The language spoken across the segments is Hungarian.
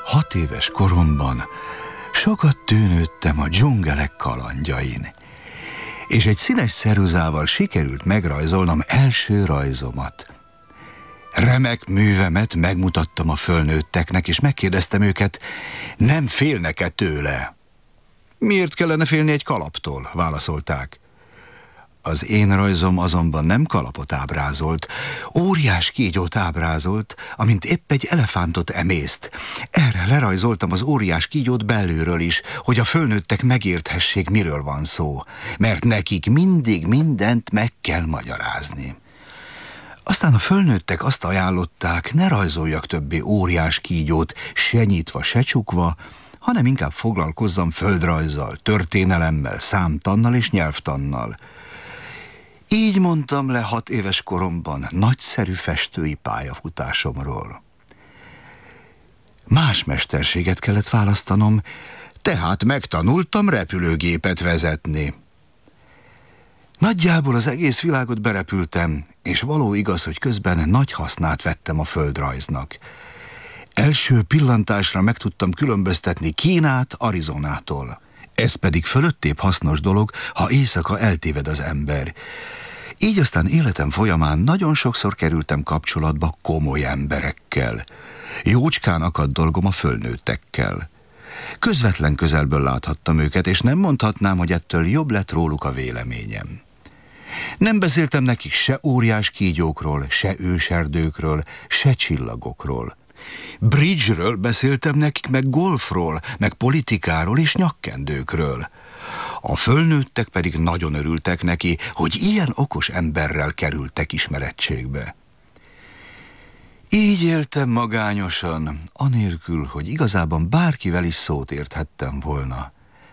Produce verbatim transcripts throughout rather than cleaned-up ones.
Hat éves koromban sokat tűnődtem a dzsungelek kalandjain, és egy színes ceruzával sikerült megrajzolnom első rajzomat. Remek művemet megmutattam a fölnőtteknek, és megkérdeztem őket, nem félnek-e tőle? Miért kellene félni egy kalaptól? Válaszolták. Az én rajzom azonban nem kalapot ábrázolt, óriás kígyót ábrázolt, amint épp egy elefántot emészt. Erre lerajzoltam az óriás kígyót belülről is, hogy a fölnőttek megérthessék, miről van szó, mert nekik mindig mindent meg kell magyarázni. Aztán a fölnőttek azt ajánlották, ne rajzoljak többé óriás kígyót, se nyitva, se csukva, hanem inkább foglalkozzam földrajzzal, történelemmel, számtannal és nyelvtannal. Így mondtam le hat éves koromban nagyszerű festői pályafutásomról. Más mesterséget kellett választanom, tehát megtanultam repülőgépet vezetni. Nagyjából az egész világot berepültem, és való igaz, hogy közben nagy hasznát vettem a földrajznak. Első pillantásra meg tudtam különböztetni Kínát Arizonától. Ez pedig fölöttébb hasznos dolog, ha éjszaka eltéved az ember. Így aztán életem folyamán nagyon sokszor kerültem kapcsolatba komoly emberekkel. Jócskán akadt dolgom a fölnőttekkel. Közvetlen közelből láthattam őket, és nem mondhatnám, hogy ettől jobb lett róluk a véleményem. Nem beszéltem nekik se óriás kígyókról, se őserdőkről, se csillagokról. Bridge-ről beszéltem nekik, meg golfról, meg politikáról és nyakkendőkről. A fölnőttek pedig nagyon örültek neki, hogy ilyen okos emberrel kerültek ismerettségbe. Így éltem magányosan, anélkül, hogy igazában bárkivel is szót érthettem volna.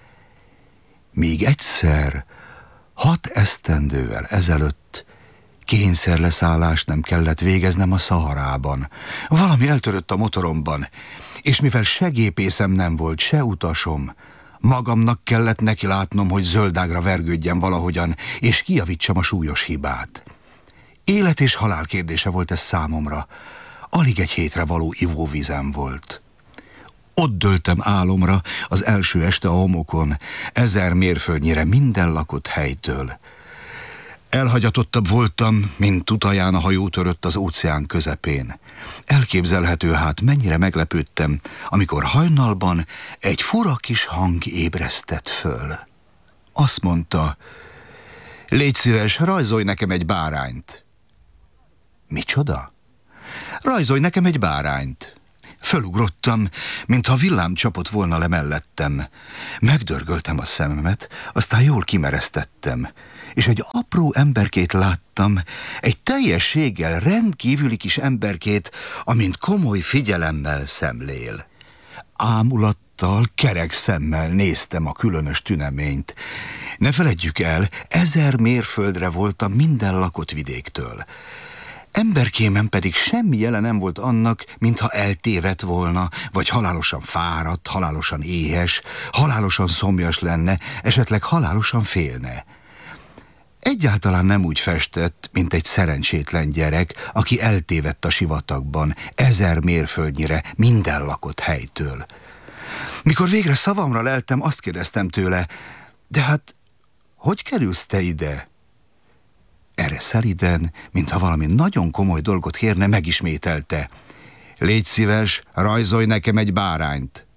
Míg egyszer, hat esztendővel ezelőtt kényszerleszállást nem kellett végeznem a Szaharában. Valami eltörött a motoromban, és mivel se gépészem nem volt, se utasom, magamnak kellett neki látnom, hogy zöldágra vergődjem valahogyan, és kijavítsam a súlyos hibát. Élet és halál kérdése volt ez számomra. Alig egy hétre való ivóvízem volt. Ott dőltem álomra az első este a homokon, ezer mérföldnyire minden lakott helytől. Elhagyatottabb voltam, mint tutaján a hajó törött az óceán közepén. Elképzelhető hát, mennyire meglepődtem, amikor hajnalban egy fura kis hang ébresztett föl. Azt mondta, légy szíves, rajzolj nekem egy bárányt. Micsoda? Rajzolj nekem egy bárányt. Fölugrottam, mintha villám csapott volna le mellettem. Megdörgöltem a szememet, aztán jól kimeresztettem, és egy apró emberkét láttam, egy teljességgel rendkívüli kis emberkét, amint komoly figyelemmel szemlél. Ámulattal, kerek szemmel néztem a különös tüneményt. Ne feledjük el, ezer mérföldre voltam minden lakott vidéktől. Emberkémen pedig semmi jele nem volt annak, mintha eltévedt volna, vagy halálosan fáradt, halálosan éhes, halálosan szomjas lenne, esetleg halálosan félne. Egyáltalán nem úgy festett, mint egy szerencsétlen gyerek, aki eltévedt a sivatagban, ezer mérföldnyire minden lakott helytől. Mikor végre szavamra leltem, azt kérdeztem tőle, de hát, hogy kerülsz te ide? Erre szeliden, mintha valami nagyon komoly dolgot kérne, megismételte. Légy szíves, rajzolj nekem egy bárányt.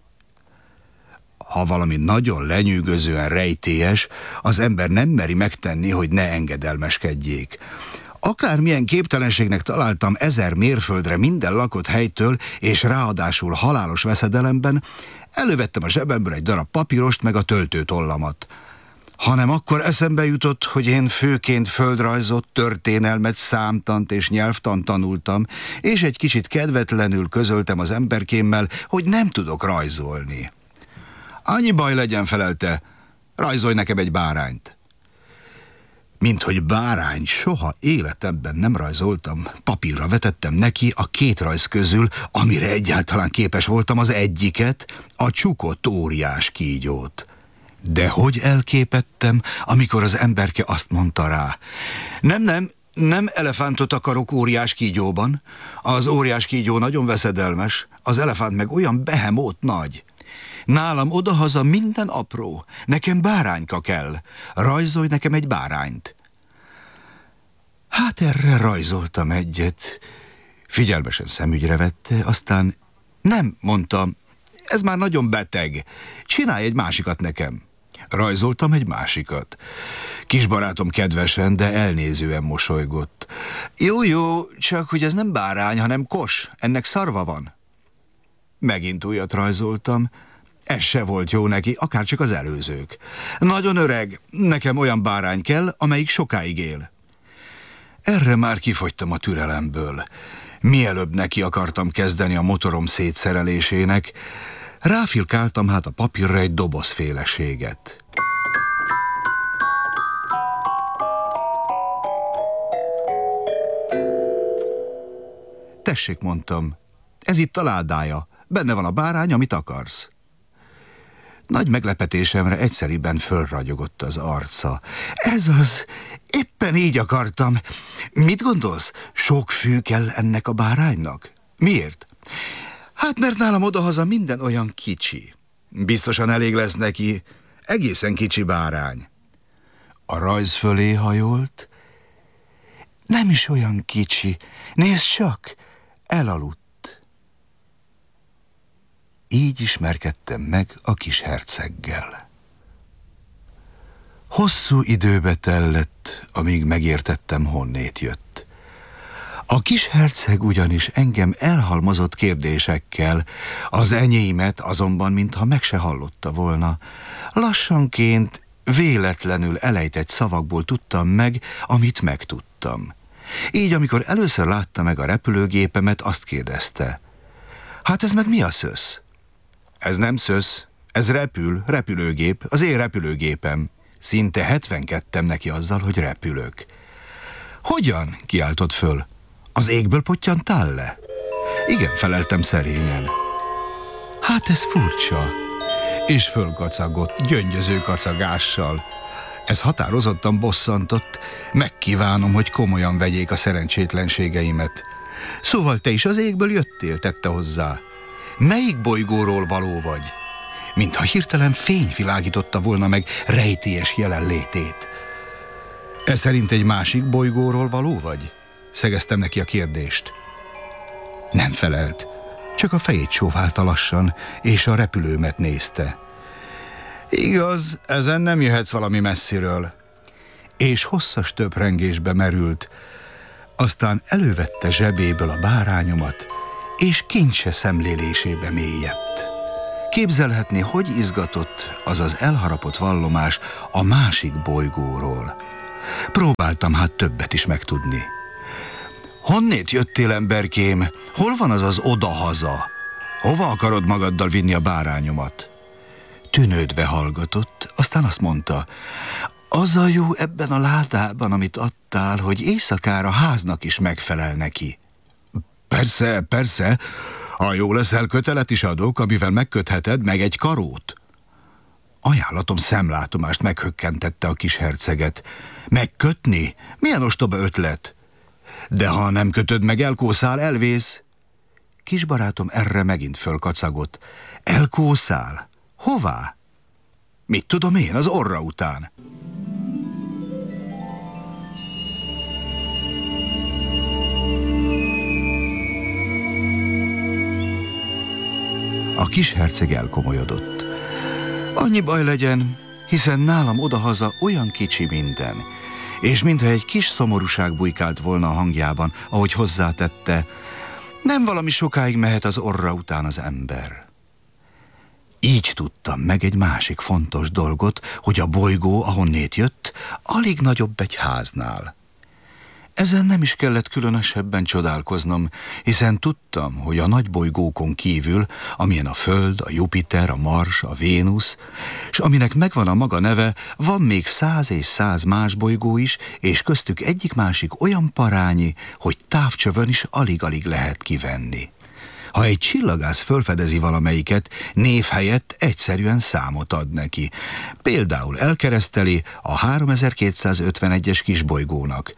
Ha valami nagyon lenyűgözően rejtélyes, az ember nem meri megtenni, hogy ne engedelmeskedjék. Akármilyen képtelenségnek találtam ezer mérföldre minden lakott helytől, és ráadásul halálos veszedelemben, elővettem a zsebemből egy darab papírost meg a töltőtollamat. Hanem akkor eszembe jutott, hogy én főként földrajzot, történelmet, számtant és nyelvtant tanultam, és egy kicsit kedvetlenül közöltem az emberkémmel, hogy nem tudok rajzolni. Annyi baj legyen, felelte, rajzolj nekem egy bárányt. Mint hogy bárányt soha életemben nem rajzoltam, papírra vetettem neki a két rajz közül, amire egyáltalán képes voltam, az egyiket, a csukott óriás kígyót. De hogy elképettem, amikor az emberke azt mondta rá, nem, nem, Nem elefántot akarok óriás kígyóban. Az óriás kígyó nagyon veszedelmes, az elefánt meg olyan behemót nagy. Nálam odahaza minden apró, nekem bárányka kell. Rajzolj nekem egy bárányt. Hát erre rajzoltam egyet. Figyelmesen szemügyre vette, aztán nem, mondtam, ez már nagyon beteg, csinálj egy másikat nekem. Rajzoltam egy másikat. Kisbarátom kedvesen, de elnézően mosolygott. Jó, jó, csak hogy ez nem bárány, hanem kos, ennek szarva van. Megint újat rajzoltam, ez se volt jó neki, akárcsak az előzők. Nagyon öreg, nekem olyan bárány kell, amelyik sokáig él. Erre már kifogytam a türelemből. Mielőbb neki akartam kezdeni a motorom szétszerelésének, ráfilkáltam hát a papírra egy dobozféleséget. Tessék, mondtam, ez itt a ládája, benne van a bárány, amit akarsz. Nagy meglepetésemre egyszeriben fölragyogott az arca. Ez az, éppen így akartam. Mit gondolsz, sok fű kell ennek a báránynak? Miért? Hát mert nálam odahaza minden olyan kicsi. Biztosan elég lesz neki, egészen kicsi bárány. A rajz fölé hajolt. Nem is olyan kicsi, nézd csak, elaludt. Így ismerkedtem meg a kis herceggel. Hosszú időbe tellett, amíg megértettem, honnét jött. A kis herceg ugyanis engem elhalmozott kérdésekkel, az enyémet azonban, mintha meg se hallotta volna. Lassanként, véletlenül elejtett szavakból tudtam meg, amit megtudtam. Így, amikor először látta meg a repülőgépemet, azt kérdezte. Hát ez meg mi a szösz? Ez nem szösz, ez repül, repülőgép, az én repülőgépem. Szinte hetvenkedtem neki azzal, hogy repülök. Hogyan? Kiáltott föl. Az égből pottyantál le? Igen, feleltem szerényen. Hát ez furcsa. És fölkacagott, gyöngyöző kacagással. Ez határozottan bosszantott, megkívánom, hogy komolyan vegyék a szerencsétlenségeimet. Szóval te is az égből jöttél, tette hozzá. Melyik bolygóról való vagy? Mintha hirtelen fény világította volna meg rejtélyes jelenlétét. E szerint egy másik bolygóról való vagy? Szegeztem neki a kérdést. Nem felelt, csak a fejét csóválta lassan, és a repülőmet nézte. Igaz, ezen nem jöhetsz valami messziről. És hosszas töprengésbe merült, aztán elővette zsebéből a bárányomat, és kincse szemlélésébe mélyedt. Képzelhetné, hogy izgatott az az elharapott vallomás a másik bolygóról. Próbáltam hát többet is megtudni. Honnét jöttél, emberkém? Hol van az az odahaza? Hova akarod magaddal vinni a bárányomat? Tűnődve hallgatott, aztán azt mondta, az a jó ebben a ládában, amit adtál, hogy éjszakára háznak is megfelel neki. Persze, persze, ha jó leszel, kötelet is adok, amivel megkötheted meg egy karót. Ajánlatom szemlátomást meghökkentette a kis herceget. Megkötni? Milyen ostoba ötlet? De ha nem kötöd meg, elkószál, elvész. Kisbarátom erre megint fölkacagott. Elkószál? Hová? Mit tudom én, az orra után? A kis herceg elkomolyodott. Annyi baj legyen, hiszen nálam odahaza olyan kicsi minden, és mintha egy kis szomorúság bujkált volna a hangjában, ahogy hozzátette, nem valami sokáig mehet az orra után az ember. Így tudtam meg egy másik fontos dolgot, hogy a bolygó, ahonnét jött, alig nagyobb egy háznál. Ezen nem is kellett különösebben csodálkoznom, hiszen tudtam, hogy a nagy bolygókon kívül, amilyen a Föld, a Jupiter, a Mars, a Vénusz, és aminek megvan a maga neve, van még száz és száz más bolygó is, és köztük egyik-másik olyan parányi, hogy távcsövön is alig-alig lehet kivenni. Ha egy csillagász fölfedezi valamelyiket, név helyett egyszerűen számot ad neki. Például elkereszteli a háromezer-kétszázötvenegyes kisbolygónak.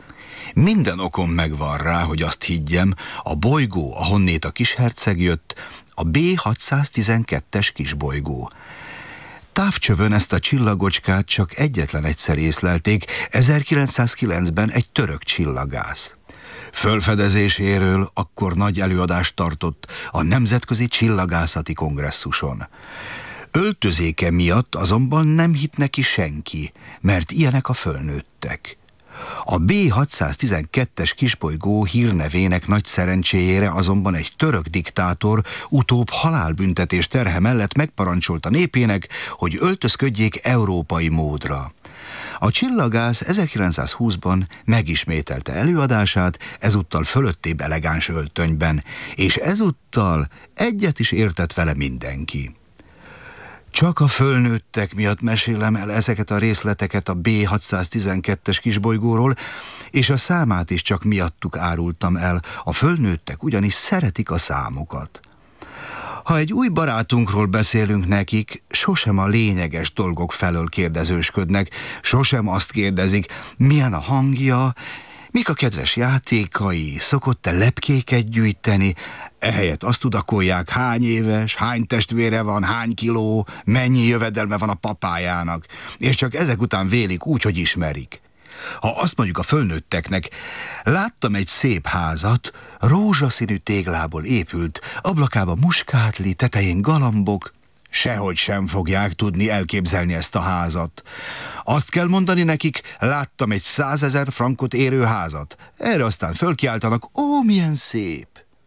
Minden okom megvan rá, hogy azt higgyem, a bolygó, ahonnét a kisherceg jött, a B hatszáztizenkettes kisbolygó. Távcsövön ezt a csillagocskát csak egyetlen egyszer észlelték, ezerkilencszázkilencben egy török csillagász. Fölfedezéséről akkor nagy előadást tartott a Nemzetközi Csillagászati Kongresszuson. Öltözéke miatt azonban nem hitt neki senki, mert ilyenek a fölnőttek. A B hatszáztizenkettes kisbolygó hírnevének nagy szerencséjére azonban egy török diktátor utóbb halálbüntetés terhe mellett megparancsolta népének, hogy öltözködjék európai módra. A csillagász ezerkilencszázhúszban megismételte előadását, ezúttal fölöttébb elegáns öltönyben, és ezúttal egyet is értett vele mindenki. Csak a fölnőttek miatt mesélem el ezeket a részleteket a B hatszáztizenkettes kisbolygóról, és a számát is csak miattuk árultam el, a fölnőttek ugyanis szeretik a számokat. Ha egy új barátunkról beszélünk nekik, sosem a lényeges dolgok felől kérdezősködnek, sosem azt kérdezik, milyen a hangja, mik a kedves játékai, szokott-e lepkéket gyűjteni, ehelyett azt tudakolják, hány éves, hány testvére van, hány kiló, mennyi jövedelme van a papájának, és csak ezek után vélik úgy, hogy ismerik. Ha azt mondjuk a fölnőtteknek, láttam egy szép házat, rózsaszínű téglából épült, ablakában muskátli, tetején galambok, sehogy sem fogják tudni elképzelni ezt a házat. Azt kell mondani nekik, láttam egy százezer frankot érő házat. Erre aztán fölkiáltanak, ó, milyen szép!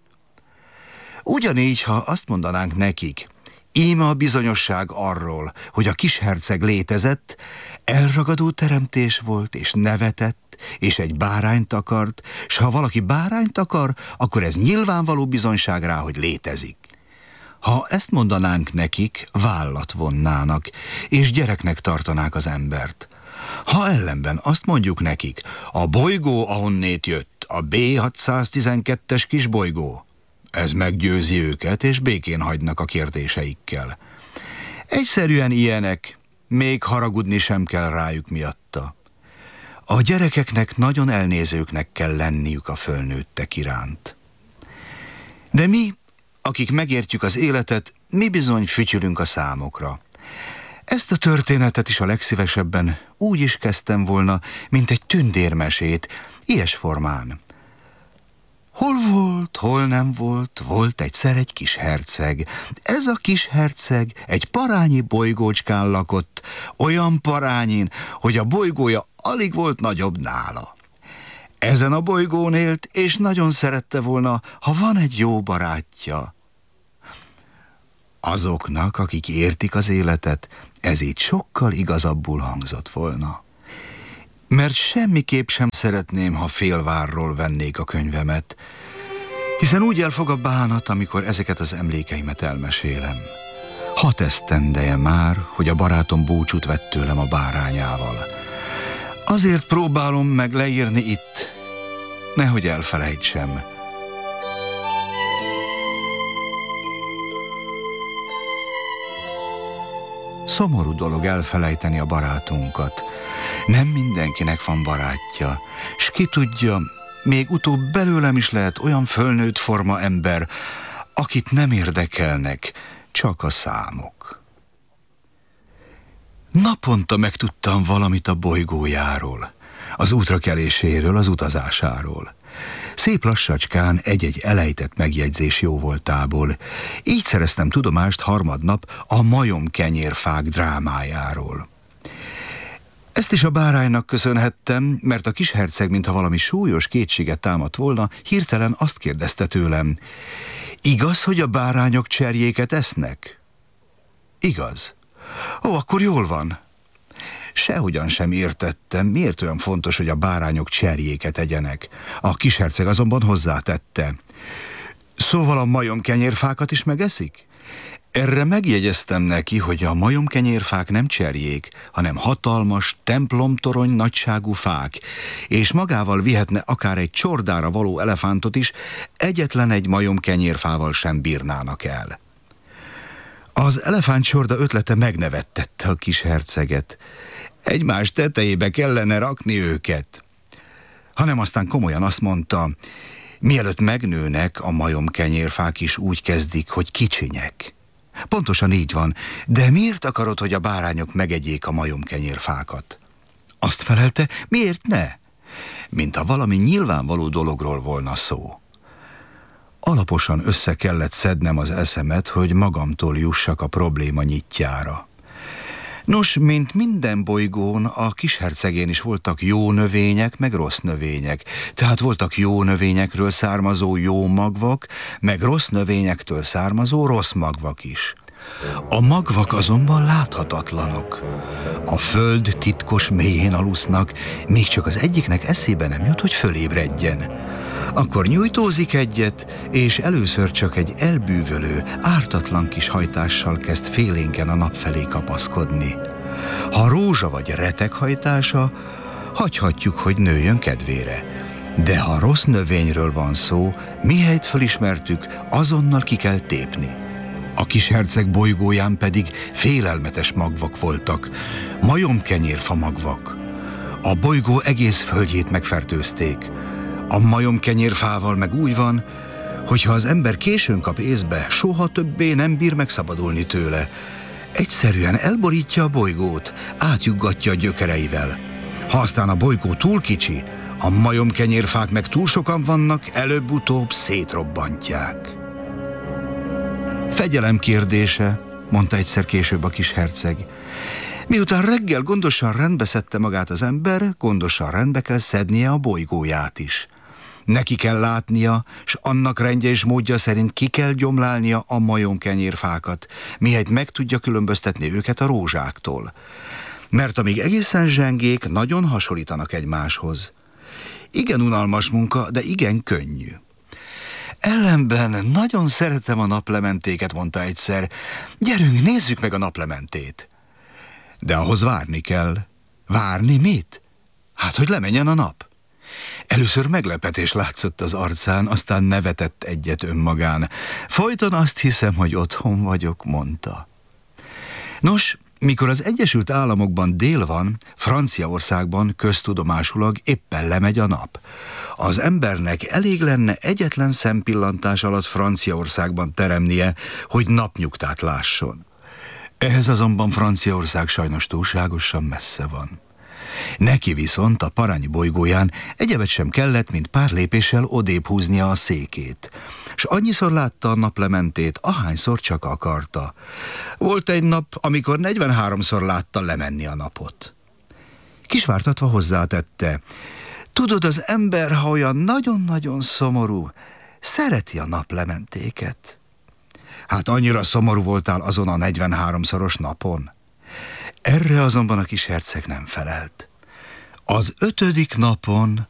Ugyanígy, ha azt mondanánk nekik, íme a bizonyosság arról, hogy a kisherceg létezett, elragadó teremtés volt, és nevetett, és egy bárányt akart, s ha valaki bárányt akar, akkor ez nyilvánvaló bizonyság rá, hogy létezik. Ha ezt mondanánk nekik, vállat vonnának, és gyereknek tartanák az embert. Ha ellenben azt mondjuk nekik, a bolygó, ahonnét jött, a B hatszáztizenkettes kisbolygó, ez meggyőzi őket, és békén hagynak a kérdéseikkel. Egyszerűen ilyenek, még haragudni sem kell rájuk miatta. A gyerekeknek nagyon elnézőknek kell lenniük a fölnőttek iránt. De mi, akik megértjük az életet, mi bizony fütyülünk a számokra. Ezt a történetet is a legszívesebben úgy is kezdtem volna, mint egy tündérmesét, ilyes formán. Hol volt, hol nem volt, volt egyszer egy kis herceg. Ez a kis herceg egy parányi bolygócskán lakott, olyan parányin, hogy a bolygója alig volt nagyobb nála. Ezen a bolygón élt, és nagyon szerette volna, ha van egy jó barátja. Azoknak, akik értik az életet, ez így sokkal igazabbul hangzott volna. Mert semmiképp sem szeretném, ha félvárról vennék a könyvemet, hiszen úgy elfog a bánat, amikor ezeket az emlékeimet elmesélem. Hat esztendeje már, hogy a barátom búcsút vett tőlem a bárányával. Azért próbálom meg leírni itt, nehogy elfelejtsem. Szomorú dolog elfelejteni a barátunkat. Nem mindenkinek van barátja, s ki tudja, még utóbb belőlem is lehet olyan fölnőtt forma ember, akit nem érdekelnek, csak a számok. Naponta megtudtam valamit a bolygójáról, az útrakeléséről, az utazásáról. Szép lassacskán egy-egy elejtett megjegyzés jóvoltából. Így szereztem tudomást harmadnap a majomkenyérfák drámájáról. Ezt is a báránynak köszönhettem, mert a kisherceg, mintha valami súlyos kétséget támadt volna, hirtelen azt kérdezte tőlem, igaz, hogy a bárányok cserjéket esznek? Igaz. Ó, akkor jól van. Sehogyan sem értettem, miért olyan fontos, hogy a bárányok cserjéket egyenek. A kisherceg azonban hozzátette. Szóval a majomkenyérfákat is megeszik? Erre megjegyeztem neki, hogy a majomkenyérfák nem cserjék, hanem hatalmas, templomtorony nagyságú fák, és magával vihetne akár egy csordára való elefántot is, egyetlen egy majomkenyérfával sem bírnának el. Az elefántcsorda ötlete megnevettette a kis herceget. Egymás tetejébe kellene rakni őket. hanem aztán komolyan azt mondta, mielőtt megnőnek, a majomkenyérfák is úgy kezdik, hogy kicsinyek. Pontosan így van, de miért akarod, hogy a bárányok megegyék a majomkenyérfákat? Azt felelte, miért ne? Mintha valami nyilvánvaló dologról volna szó. Alaposan össze kellett szednem az eszemet, hogy magamtól jussak a probléma nyitjára. Nos, mint minden bolygón, a kishercegén is voltak jó növények, meg rossz növények. Tehát voltak jó növényekről származó jó magvak, meg rossz növényektől származó rossz magvak is. A magvak azonban láthatatlanok. A föld titkos mélyén alusznak, még csak az egyiknek eszébe nem jut, hogy fölébredjen. Akkor nyújtózik egyet, és először csak egy elbűvölő, ártatlan kis hajtással kezd félénken a nap felé kapaszkodni. Ha rózsa vagy retek hajtása, hagyhatjuk, hogy nőjön kedvére. De ha rossz növényről van szó, mihelyt fölismertük, azonnal ki kell tépni. A kisherceg bolygóján pedig félelmetes magvak voltak, majomkenyérfa magvak. A bolygó egész földjét megfertőzték. A majomkenyérfával meg úgy van, hogyha az ember későn kap észbe, soha többé nem bír megszabadulni tőle. Egyszerűen elborítja a bolygót, átjuggatja a gyökereivel. Ha aztán a bolygó túl kicsi, a majomkenyérfák meg túl sokan vannak, előbb-utóbb szétrobbantják. Fegyelem kérdése, mondta egyszer később a kis herceg. Miután reggel gondosan rendbe szedte magát az ember, gondosan rendbe kell szednie a bolygóját is. Neki kell látnia, s annak rendje és módja szerint ki kell gyomlálnia a majomkenyérfákat, mihelyt meg tudja különböztetni őket a rózsáktól. Mert amíg egészen zsengék, nagyon hasonlítanak egymáshoz. Igen unalmas munka, de igen könnyű. Ellenben nagyon szeretem a naplementéket, mondta egyszer. Gyerünk, nézzük meg a naplementét. De ahhoz várni kell. Várni mit? Hát, hogy lemenjen a nap. Először meglepetés látszott az arcán, aztán nevetett egyet önmagán. Folyton azt hiszem, hogy otthon vagyok, mondta. Nos, mikor az Egyesült Államokban dél van, Franciaországban köztudomásulag éppen lemegy a nap. Az embernek elég lenne egyetlen szempillantás alatt Franciaországban teremnie, hogy napnyugtát lásson. Ehhez azonban Franciaország sajnos túlságosan messze van. Neki viszont a Paranyi bolygóján egyebet sem kellett, mint pár lépéssel odébb húznia a székét, s annyiszor látta a naplementét, ahányszor csak akarta. Volt egy nap, amikor negyvenháromszor látta lemenni a napot. Kisvártatva hozzátette, tudod, az ember, ha olyan nagyon-nagyon szomorú, szereti a naplementéket. Hát annyira szomorú voltál azon a negyvenháromszoros napon? Erre azonban a kis herceg nem felelt. Az ötödik napon